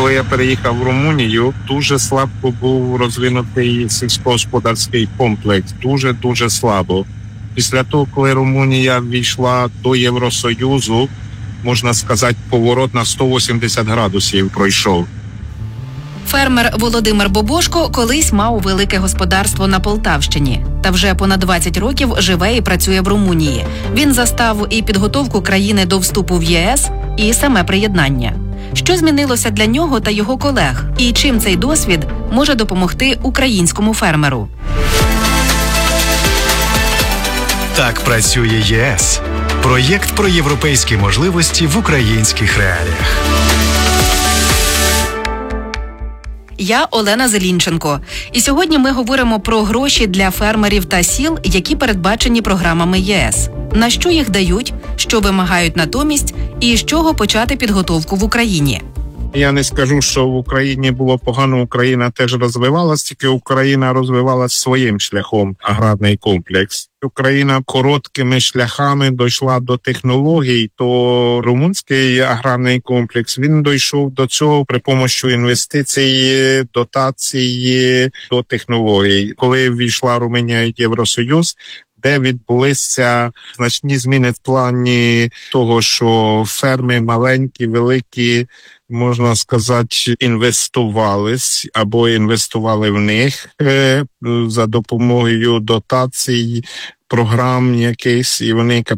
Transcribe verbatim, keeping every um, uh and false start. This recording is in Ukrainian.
Коли я переїхав в Румунію, дуже слабко був розвинутий сільськогосподарський комплекс, дуже-дуже слабо. Після того, коли Румунія ввійшла до Євросоюзу, можна сказати, поворот на сто вісімдесят градусів пройшов. Фермер Володимир Бобошко колись мав велике господарство на Полтавщині. Та вже понад двадцять років живе і працює в Румунії. Він застав і підготовку країни до вступу в ЄС, і саме приєднання. Що змінилося для нього та його колег? І чим цей досвід може допомогти українському фермеру? Так працює ЄС. Проєкт про європейські можливості в українських реаліях. Я Олена Зелінченко. І сьогодні ми говоримо про гроші для фермерів та сіл, які передбачені програмами ЄС. На що їх дають, що вимагають натомість, і з чого почати підготовку в Україні. Я не скажу, що в Україні було погано, Україна теж розвивалась, тільки Україна розвивалась своїм шляхом, аграрний комплекс. Україна короткими шляхами дійшла до технологій, то румунський аграрний комплекс, він дійшов до цього при помощі інвестицій, дотацій до технологій. Коли ввійшла Румунія в Євросоюз, де відбулися значні зміни в плані того, що ферми маленькі, великі, можна сказати, інвестувались або інвестували в них за допомогою дотацій, програм якихось, і вони